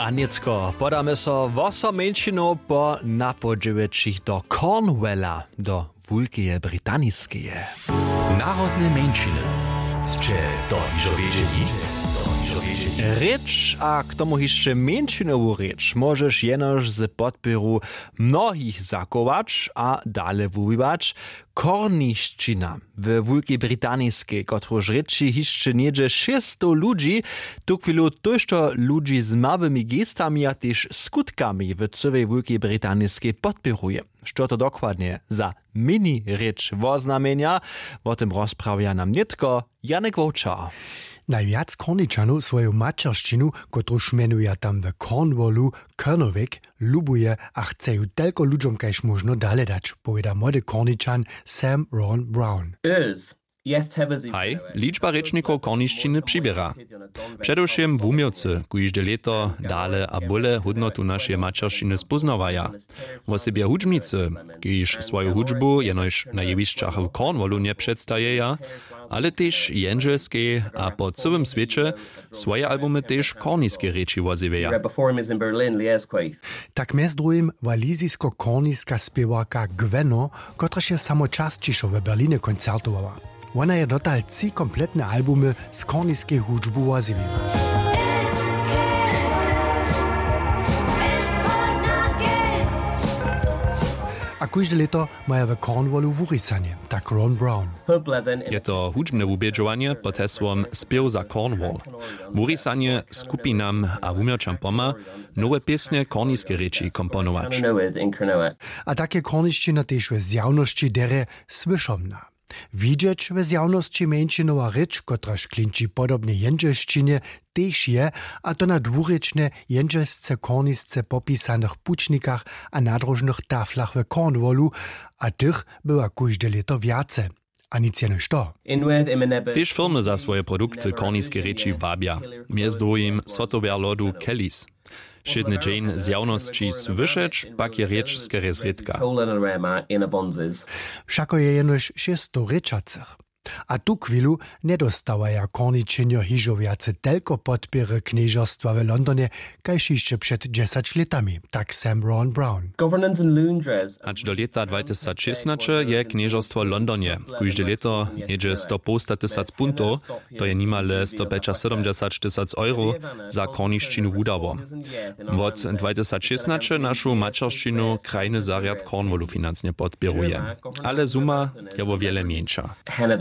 Aniecko, podamy so wosomenšinu po napodźewečich do Cornwalla, do Wielkiej Brytaniskeje. Narodne menšiny. Ste to ižo wiedzieli? Rěč a k tomu jeszcze menšinową rěč możesz jenož z podpěru mnohých zachować a dale wuwiwać. Korniščina w Wielkiej Brytaniejskiej, kotruž rěči jeszcze niedzie 600 ludzi, tu chwilu tożto ludzi z małymi gestami a też skutkami w całej Wielkiej Brytaniejskiej podpieruje. Što to dokładnie za mini rěč woznamienia, o tym rozprawia nam nitko Janek Wočar. Najviac Korničanov svoju mačerštinu, kotruž menuje tam v Cornwallu, Kernovik, lubuje a chceju telko ľuďom kajž možno dale dać, poveda młody Korničan Sam Ron Brown. Haj, liczba rečnikov korniščiny přibiera. Především v umělci, kojžde leto dále a bole hodnotu naše mačerštiny spoznavaja. V osebě hudžbnice, kojž svoju hudžbu jenož na jevišćach v Cornwallu nie předstajeja, ale tež jenželské a po celém světě svoje albumy tež korniské reči woziveja. Tak mez druhým walizisko-korniska spěwarka Gweno, kotraž je samo časčišo v Berlíne koncertovala. Ona je dotal 3 kompletne albumy z korniskej hudžbu woziveja. A kujde leto maja v Cornwallu wurisanie, tak Ron Brown. Je to hudžbne ubědžovanie pod hesłom Spiew za Cornwall. Wurisanie skupinam a umělčam poma nowe piesne korniske reči komponować. A tak je korniščina tež v zjavnosti dere słyszomna. Widzieć w zjawności menšinowa rěč, kotraž klinči podobne jędzelščine, tež je, a to na dwurečne jędzelske kornisce popisanych pučnikach a nadrożnych taflach w Cornwallu, a tych była kujde leto viace. A nic je nešto. Tež firmy za svoje produkty korniske reči wabia. Między drugim software lodu Kellys. Šedne Jane z javnosti svyšeć, pak je rěč skere zriedka. Všako je jenož 600 rečacych. A tu chwilu nedostawaja Korničenjo hižo viace telko podpěry kniežerstwa w Londonie, kajž ještě před 10 letami, tak Sam Ron Brown. Ač do leta 2016 je kniežerstwo Londonie, kojžde leto jedzie 100 tysac puntov, to je nimale 175 tysac euro za korniščinu wudało. Od 2016 naszą mačerščinu krajny zariad Cornwallu financnie podpieruje. Ale suma je o wiele mniejsza.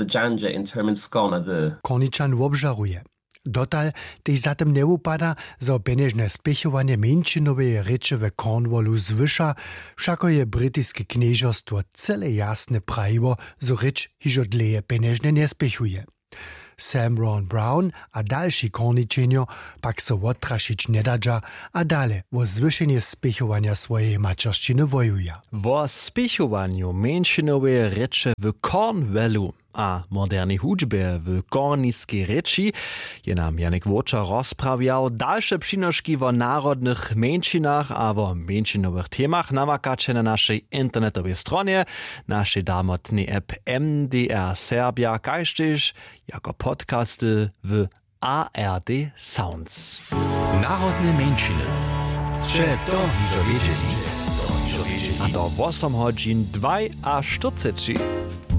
Korničan obžaruje. Dotal tež zatem neupada, za penežne spěchovanie menšinowej rěče w Cornwallu zwyša, všako je brytiske kniežerstwo cele jasne prajivo, zo rěč hižo dleje penežne nespěchuje. Sam Ron Brown a další Korničenjo pak so odtrašić nedadža a dale o zwyšenie spěchovania swojej mačerščiny wojuja. O spěchowaniu menšinowej rěče w Cornwallu a modernej hudžbě w korniskiej rěči je nam Janek Wočar rozprawiał. Dalsze přinoški o narodnych menšinach a o menšinowych temach namakacie na naszej internetowej stronie, naszej damotnej app MDR Serbia, kajž tež jako podcasty w ARD Sounds. Narodne menšiny. Ste to ižo wiedzieli? A do 8 godzin 42.